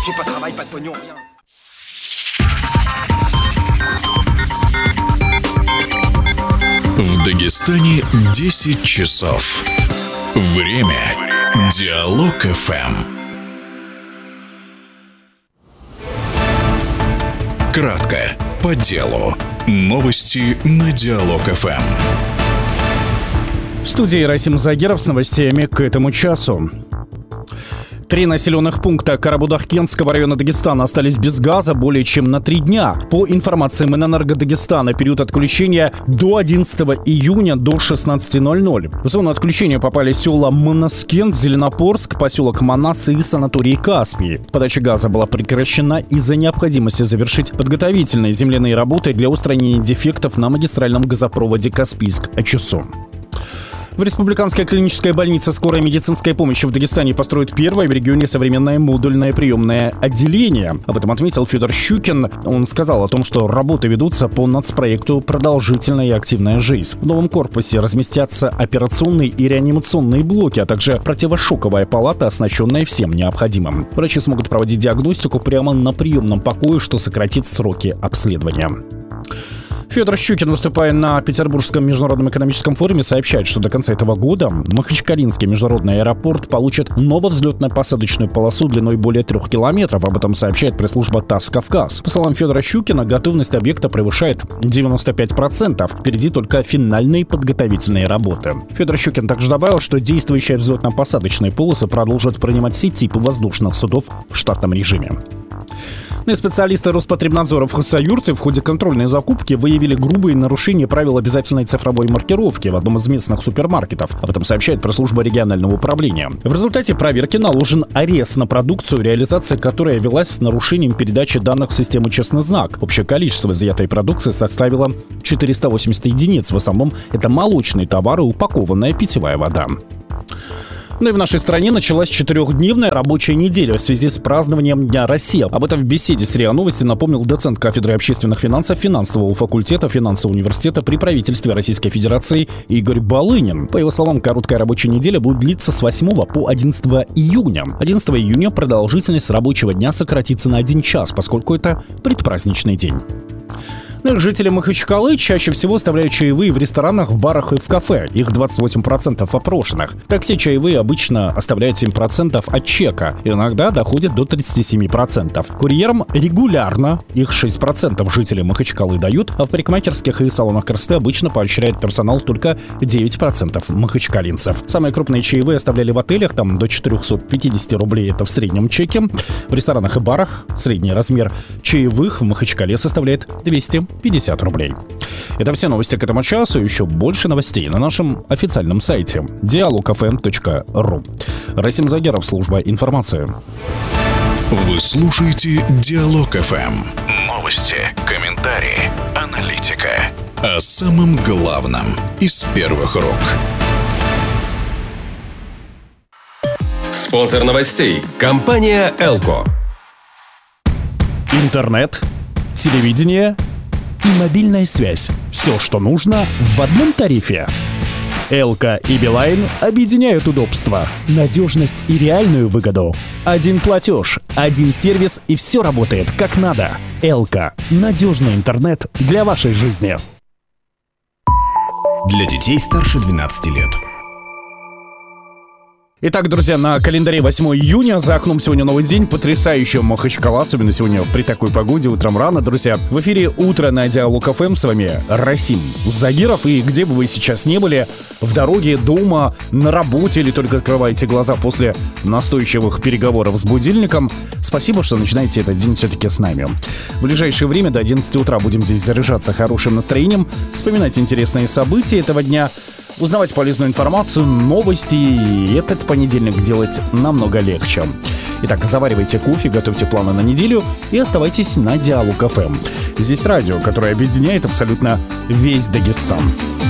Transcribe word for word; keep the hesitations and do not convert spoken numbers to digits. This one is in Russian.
J'ai pas de travail, pas de pognon, rien. В Дагестане десять часов. Время Диалог эф эм. Кратко, по делу. Новости на Диалог эф эм. В студии Расим Загиров с новостями к этому часу. Три населенных пункта Карабудах-Кентского района Дагестана остались без газа более чем на три дня. По информации Минэнерго Дагестана, период отключения до одиннадцатого июня до шестнадцати ноль-ноль. В зону отключения попали села Манаскент, Зеленопорск, поселок Манас и санаторий Каспий. Подача газа была прекращена из-за необходимости завершить подготовительные земляные работы для устранения дефектов на магистральном газопроводе Каспийск-Очусу. В Республиканской клинической больнице скорой медицинской помощи в Дагестане построят первое в регионе современное модульное приемное отделение. Об этом отметил Федор Щукин. Он сказал о том, что работы ведутся по нацпроекту «Продолжительная и активная жизнь». В новом корпусе разместятся операционные и реанимационные блоки, а также противошоковая палата, оснащенная всем необходимым. Врачи смогут проводить диагностику прямо на приемном покое, что сократит сроки обследования. Федор Щукин, выступая на Петербургском международном экономическом форуме, сообщает, что до конца этого года Махачкалинский международный аэропорт получит нововзлетно-посадочную полосу длиной более трех километров. Об этом сообщает пресс-служба ТАСС «Кавказ». По словам Федора Щукина, готовность объекта превышает девяносто пять процентов. Впереди только финальные подготовительные работы. Федор Щукин также добавил, что действующие взлетно-посадочные полосы продолжат принимать все типы воздушных судов в штатном режиме. Ну и специалисты Роспотребнадзора в Хасавюрте в ходе контрольной закупки выявили грубые нарушения правил обязательной цифровой маркировки в одном из местных супермаркетов. Об этом сообщает пресс-служба регионального управления. В результате проверки наложен арест на продукцию, реализация которой велась с нарушением передачи данных в систему «Честный знак». Общее количество изъятой продукции составило четыреста восемьдесят единиц. В основном это молочные товары и упакованная питьевая вода. Ну и в нашей стране началась четырехдневная рабочая неделя в связи с празднованием Дня России. Об этом в беседе с РИА Новости напомнил доцент кафедры общественных финансов финансового факультета финансового университета при правительстве Российской Федерации Игорь Балынин. По его словам, короткая рабочая неделя будет длиться с восьмого по одиннадцатое июня. одиннадцатого июня продолжительность рабочего дня сократится на один час, поскольку это предпраздничный день. Ну и жители Махачкалы чаще всего оставляют чаевые в ресторанах, в барах и в кафе. Их двадцать восемь процентов опрошенных. Такси чаевые обычно оставляют семь процентов от чека. Иногда доходит до тридцать семь процентов. Курьерам регулярно их шесть процентов жители Махачкалы дают, а в парикмахерских и салонах красоты обычно поощряет персонал только девять процентов махачкалинцев. Самые крупные чаевые оставляли в отелях, там до четыреста пятьдесят рублей, это в среднем чеке. В ресторанах и барах средний размер чаевых в Махачкале составляет двести пятьдесят рублей. Это все новости к этому часу. Еще больше новостей на нашем официальном сайте диалог эф эм точка ру. Расим Загиров, служба информации. Вы слушаете Диалог эф эм. Новости, комментарии, аналитика. О самом главном из первых рук. Спонсор новостей. Компания «Элко». Интернет, телевидение и мобильная связь. Все, что нужно в одном тарифе. Элко и Билайн объединяют удобства, надежность и реальную выгоду. Один платеж, один сервис, и все работает как надо. Элко. Надежный интернет для вашей жизни. Для детей старше двенадцати лет. Итак, друзья, на календаре восьмое июня. За окном сегодня новый день. Потрясающая Махачкала, особенно сегодня при такой погоде, утром рано, друзья. В эфире «Утро» на Диалог эф эм. С вами Расим Загиров. И где бы вы сейчас не были, в дороге, дома, на работе или только открываете глаза после настойчивых переговоров с будильником, спасибо, что начинаете этот день все-таки с нами. В ближайшее время до одиннадцати утра будем здесь заряжаться хорошим настроением, вспоминать интересные события этого дня, узнавать полезную информацию, новости, и этот понедельник делать намного легче. Итак, заваривайте кофе, готовьте планы на неделю и оставайтесь на Диалог эф эм. Здесь радио, которое объединяет абсолютно весь Дагестан.